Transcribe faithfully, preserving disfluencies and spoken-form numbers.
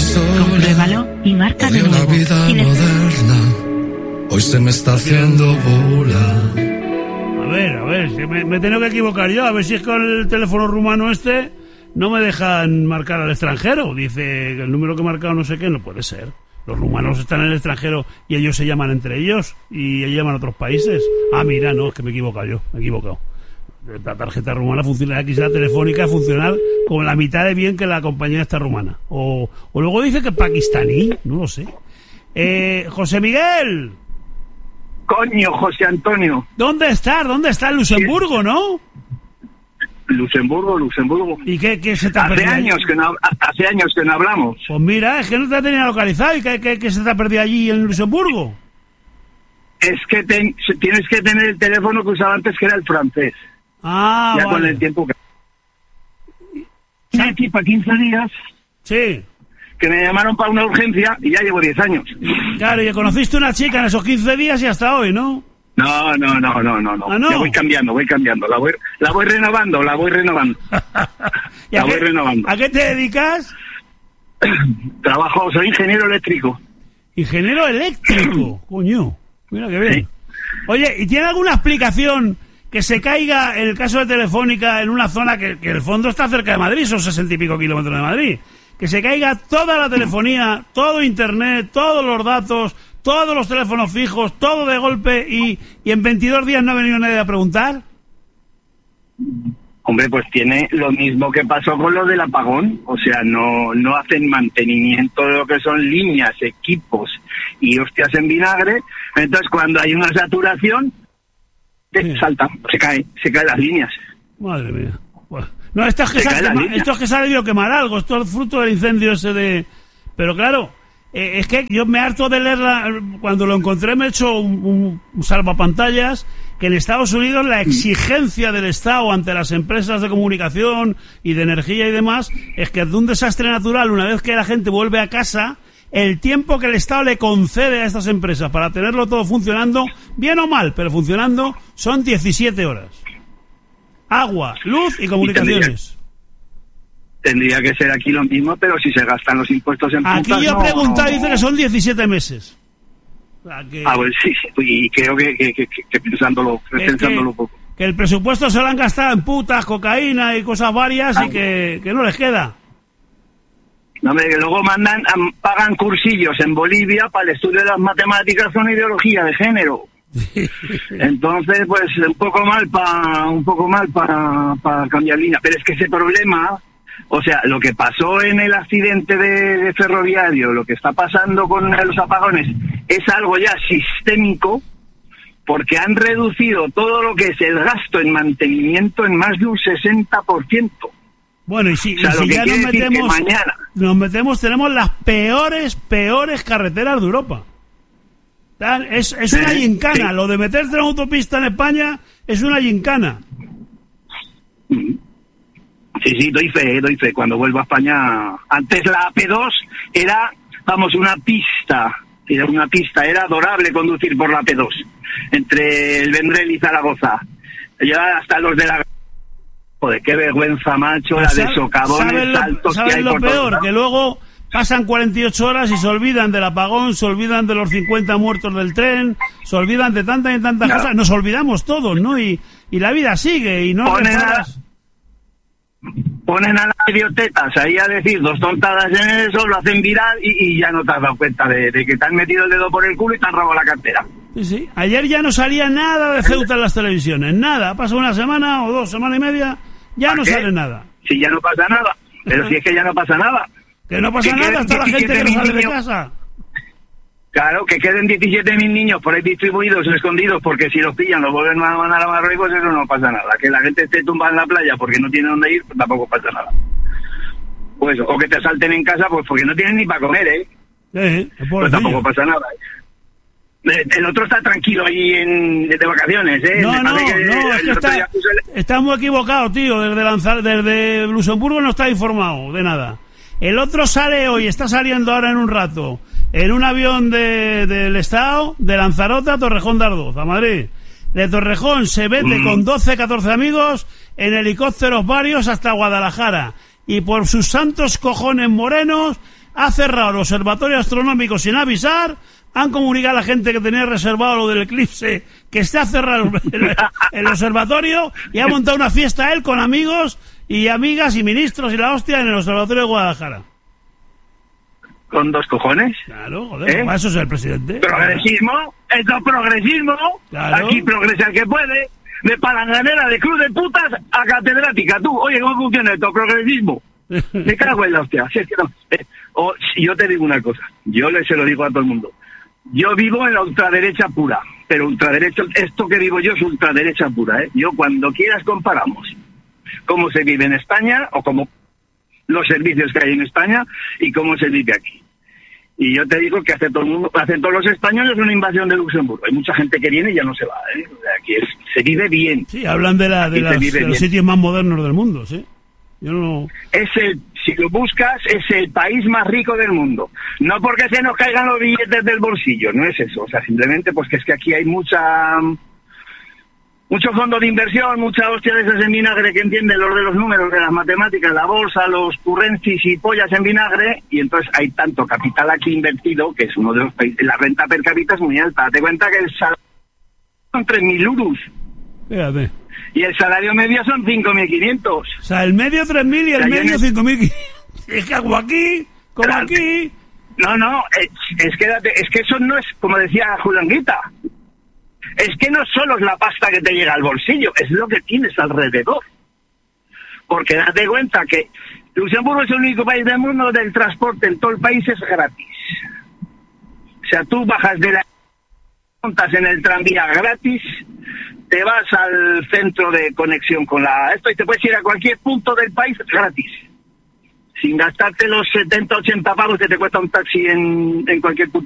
Compruébalo y marca de Odio nuevo. la vida Y le- moderna, hoy se me está haciendo bola. A ver, a ver, si me, me he tenido que equivocar yo. A ver si es con el teléfono rumano este no me dejan marcar al extranjero. Dice que el número que he marcado no sé qué, no puede ser. Los rumanos están en el extranjero y ellos se llaman entre ellos y llaman a otros países. Ah, mira, no, es que me he equivocado yo, me he equivocado. La tarjeta rumana funciona, aquí la telefónica funcionar con la mitad de bien que la compañía esta rumana. O, o luego dice que es pakistaní, no lo sé. Eh, José Miguel. Coño, José Antonio. ¿Dónde estás? ¿Dónde está? En Luxemburgo, ¿no? Luxemburgo, Luxemburgo. ¿Y qué, qué se te ha Hace perdido años allí? que no, hace años que no hablamos. Pues mira, es que no te tenía localizado. ¿Y qué, qué, qué se te ha perdido allí en Luxemburgo? Es que ten- tienes que tener el teléfono que usaba antes, que era el francés. Ah, ya vale. con el tiempo que... Estoy aquí para quince días, Sí. que me llamaron para una urgencia y ya llevo diez años. Claro, y conociste una chica en esos quince días y hasta hoy, ¿no? No, no, no, no, no, no. Ah, ¿no? Ya voy cambiando, voy cambiando. La voy, la voy renovando, la voy renovando. ¿Y a La voy qué, renovando. ¿A qué te dedicas? Trabajo, soy ingeniero eléctrico. Ingeniero eléctrico. Coño, mira qué bien. Sí. Oye, ¿y tiene alguna explicación que se caiga en el caso de Telefónica en una zona que, que el fondo está cerca de Madrid, son sesenta y pico kilómetros de Madrid? Que se caiga toda la telefonía, todo internet, todos los datos, todos los teléfonos fijos, todo de golpe y, y en veintidós días no ha venido nadie a preguntar. Hombre, pues tiene lo mismo que pasó con lo del apagón. O sea, no, no hacen mantenimiento de lo que son líneas, equipos y hostias en vinagre. Entonces, cuando hay una saturación, te Sí. salta, se cae, se caen las líneas. Madre mía. Bueno, no, esto es que Se se ha cae la quema- línea. esto es que se ha debido quemar algo, esto es fruto del incendio ese de... Pero claro, eh, es que yo me harto de leerla, cuando lo encontré me he hecho un, un, un salvapantallas, que en Estados Unidos la exigencia del Estado ante las empresas de comunicación y de energía y demás, es que de un desastre natural, una vez que la gente vuelve a casa, el tiempo que el Estado le concede a estas empresas para tenerlo todo funcionando, bien o mal, pero funcionando, son diecisiete horas. Agua, luz y comunicaciones. Tendría que ser aquí lo mismo, pero si se gastan los impuestos en Aquí putas, yo he no, preguntado y no. dice que son diecisiete meses. O sea, que, Ah, pues sí, sí, y creo que, que, que, que pensándolo, que es pensándolo que- poco. que el presupuesto se lo han gastado en putas, cocaína y cosas varias y que, que no les queda. No, hombre, que luego mandan, am- pagan cursillos en Bolivia para el estudio de las matemáticas con ideología de género. Entonces, pues un poco mal para un poco mal para para cambiar línea. Pero es que ese problema, o sea, lo que pasó en el accidente de, de ferroviario, lo que está pasando con los apagones, es algo ya sistémico, porque han reducido todo lo que es el gasto en mantenimiento en más de un sesenta por ciento. Bueno, y si, O sea, y lo si que ya nos quiere decir que metemos, mañana- nos metemos, tenemos las peores, peores carreteras de Europa. Tal, Es, es una Sí, gincana, sí. lo de meterte en una autopista en España es una gincana. Sí, sí, doy fe, doy fe. Cuando vuelvo a España, antes la A P dos era, vamos, una pista, era una pista, era adorable conducir por la A P dos, entre el Vendrell y Zaragoza. Ya hasta los de la... Joder, qué vergüenza, macho, la de ¿Sabes socavones, lo, saltos que ¿sabes hay lo por todos peor? lados. Que luego pasan cuarenta y ocho horas y se olvidan del apagón, se olvidan de los cincuenta muertos del tren, se olvidan de tantas y tantas No. cosas. Nos olvidamos todos, ¿no? Y, y la vida sigue y no Ponen a, reparas. ponen a las idiotetas ahí a decir dos tontadas en eso, lo hacen viral y, y ya no te has dado cuenta de, de que te han metido el dedo por el culo y te han robado la cartera. Sí, sí. Ayer ya no salía nada de Ceuta en las televisiones, nada. Pasa una semana o dos semanas y media, ya no ¿Qué? sale nada. Si ya no pasa nada. Pero si es que ya no pasa nada. Que no pasa Que nada queden hasta la gente que no diecisiete sale de niños. casa. Claro, que queden diecisiete mil niños por ahí distribuidos, escondidos, porque si los pillan, los vuelven a mandar a Marruecos, eso no pasa nada. Que la gente esté tumbada en la playa porque no tiene dónde ir, pues tampoco pasa nada. Pues, o que te asalten en casa, pues porque no tienen ni para comer, ¿eh? Eh, Pues pobrecillo. tampoco pasa nada. Eh, El otro está tranquilo ahí en, de vacaciones, ¿eh? No, Me no, parece no, es el que otro está, día puso el- está muy equivocado, tío. Desde, Lanzar, desde Luxemburgo no está informado de nada. El otro sale hoy, está saliendo ahora en un rato, en un avión de, del Estado, de Lanzarote a Torrejón de Ardoz, a Madrid. De Torrejón se vete Mm. con doce, catorce amigos en helicópteros varios hasta Guadalajara. Y por sus santos cojones morenos ha cerrado el observatorio astronómico sin avisar, han comunicado a la gente que tenía reservado lo del eclipse, que está cerrado el, el observatorio, y ha montado una fiesta él con amigos y amigas y ministros y la hostia en el observatorio de Guadalajara. ¿Con dos cojones? Claro, joder, ¿Eh? ¿Para eso es el presidente? Progresismo, esto es progresismo, Claro. Aquí progresa el que puede, de palanganera, de cruz de putas a catedrática, tú, oye, ¿cómo funciona esto? Progresismo. Me cago en la hostia, si es que no. Eh, o, si yo te digo una cosa, yo le se lo digo a todo el mundo, yo vivo en la ultraderecha pura, pero ultraderecha, esto que vivo yo es ultraderecha pura, ¿eh? Yo cuando quieras comparamos cómo se vive en España, o cómo los servicios que hay en España, y cómo se vive aquí. Y yo te digo que hace todo el mundo, hace todos los españoles una invasión de Luxemburgo. Hay mucha gente que viene y ya no se va, ¿eh? Aquí es, se vive bien. Sí, hablan de, la, de, las, de los sitios más modernos del mundo, ¿sí? Yo no... Es el, si lo buscas, es el país más rico del mundo. No porque se nos caigan los billetes del bolsillo, no es eso. O sea, simplemente pues que es que aquí hay mucha... mucho fondo de inversión, mucha hostia de esas en vinagre que entienden los de los números, de las matemáticas, la bolsa, los currencies y pollas en vinagre, y entonces hay tanto capital aquí invertido, que es uno de los países, la renta per cápita es muy alta. Date cuenta que el salario son tres mil euros. Fíjate. Y el salario medio son cinco mil quinientos. O sea, el medio tres mil y el O sea, medio yo- cinco mil quinientos. Es que hago aquí, como Claro. aquí. No, no, es, es que date- es que eso no es, como decía Julanguita, es que no solo es la pasta que te llega al bolsillo, es lo que tienes alrededor. Porque date cuenta que Luxemburgo es el único país del mundo donde el transporte en todo el país es gratis. O sea, tú bajas de la... montas en el tranvía gratis, te vas al centro de conexión con la... esto y te puedes ir a cualquier punto del país gratis. Sin gastarte los setenta, ochenta pavos que te cuesta un taxi en, en cualquier punto.